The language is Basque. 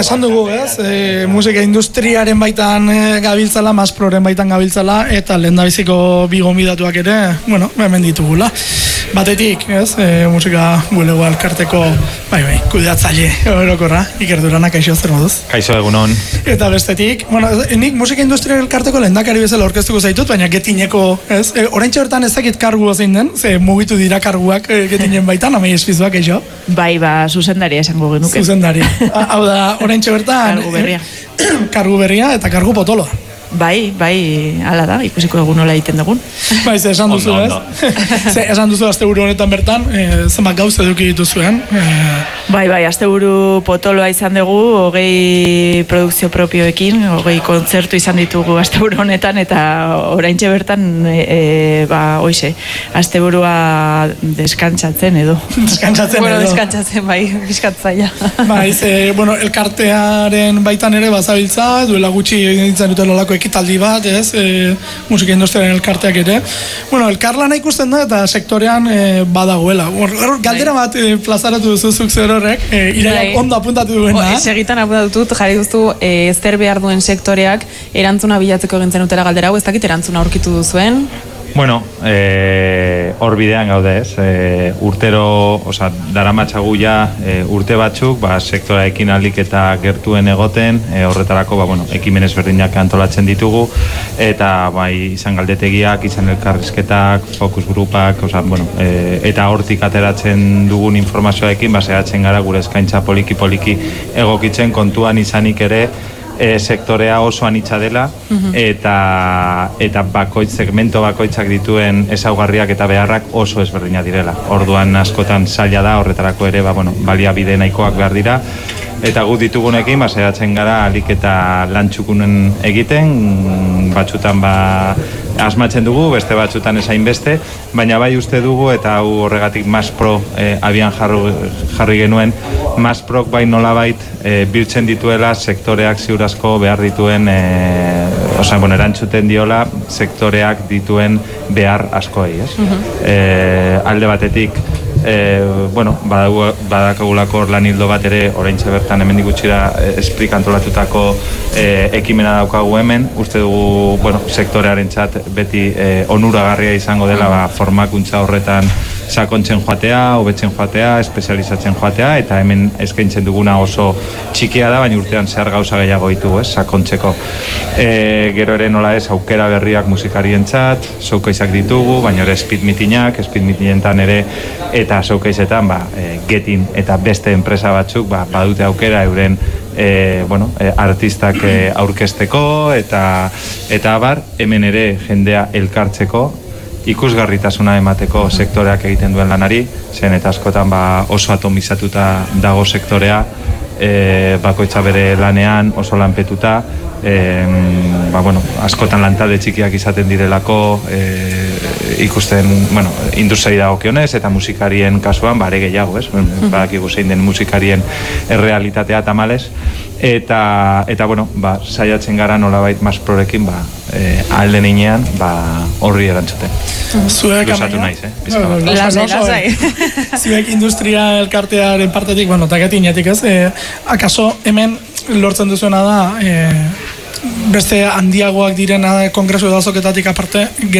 esan dugu, ez? Musika industriaren baitan gabiltzala, Masproren baitan gabiltzala, eta lehendabiziko bi gonbidatuak ere, hemen ditugula. Batetik, ez? Musika bulego elkarteko, kudeatzaile orokorra, Iker Durana, kaixo zer moduz? Kaixo, egunon. Eta bestetik, nik musika industriaren elkarteko lehendakari bezala aurkeztuko zaitut, baina getineko, ez? Oraintxe bertan ez dakit kargua zein den, ze mugitu dira karguak getinen baitan, amai espizuak, kaixo? Bai, zuzendaria esango genuke. Zuzendaria. Hau da, oraintxe bertan... Kargu berria. Kargu berria eta kargu potoloa. Bai, hala da, ikusiko egun nola egiten dugun. Bai, esan duzu, ez? Esan duzu asteburu honetan bertan, zenbat gauz eduki dituzuen. Bai, asteburu potoloa izan dugu, 20 produkzio propioekin, 20 kontzertu izan ditugu asteburu honetan, eta oraintxe bertan, hoize, asteburua deskantzatzen edo. Deskantzatzen, bai, bizkatzaia. Bai, elkartearen baitan ere bazabiltza, duela gutxi egin duten olako ekitaldi bat, ez, musika industriaren elkarteak ere. Elkarlana ikusten da eta sektorean badagoela. Galdera bat plazaratu duzuzuk zer horrek, iraiak ondo apuntatu duena. Segitan apuntatu dut, jarri duztu zer behar duen sektoreak erantzuna bilatzeko egintzen utela galdera hau, ez dakit erantzuna aurkitu duzuen? Hor bidean gaude, ez? Urtero, daramatzagu ja urte batzuk, sektoraekin ahalik eta gertuen egoten, horretarako, ekimen ezberdinak antolatzen ditugu, eta izan galdetegiak, izan elkarrizketak, fokus grupak, eta hortik ateratzen dugun informazioekin, saiatzen gara gure eskaintza poliki-poliki egokitzen, kontuan izanik ere, sektorea oso anitza dela, eta segmento bakoitzak dituen ezaugarriak eta beharrak oso ezberdina direla. Orduan askotan zaila da, horretarako ere baliabide nahikoak behar dira, eta gut ditugunekin saiatzen gara alik eta lantxukunen egiten, batzutan asmatzen dugu, beste batzutan esain beste, baina bai uste dugu, eta hau horregatik Maspro abian jarri genuen, Masprok bai nolabait biltzen dituela sektoreak ziurazko behar dituen, erantzuten diola sektoreak dituen behar askoei, ez? Alde batetik, badakagulako lan hildo bat ere oraintxe bertan hemendik gutxira esplik antolatutako ekimena daukagu hemen, uste dugu sektorearentzat beti onuragarria izango dela formakuntza horretan sakontzen joatea, hobetzen joatea, espezializatzen joatea, eta hemen eskaintzen duguna oso txikia da, baina urtean zehar gauza gehiago ditu, sakontzeko. Gero ere nola ez, aukera berriak musikarientzat, showcaseak ditugu, baina ere speed meetingetan ere, eta showcaseetan Getin eta beste enpresa batzuk badute aukera euren artistak aurkezteko, eta hemen ere jendea elkartzeko, ikusgarritasuna emateko sektoreak egiten duen lanari, zen eta askotan oso atomizatuta dago sektorea, bakoitza bere lanean oso lanpetuta, askotan lantalde txikiak izaten direlako, ikusten, industriari dagokionez eta musikarien kasuan bare gehiago, ez? Badakigu zein den musikarien errealitatea tamales, eta saiatzen gara nolabait Masprorekin ahal den inean horri erantzuten. Luzatu naiz, Lasai. Zuek industria elkartearen partetik, eta getinetik ez, akaso hemen lortzen duzuena da, beste handiagoak direna kongresu edazoketatik aparte,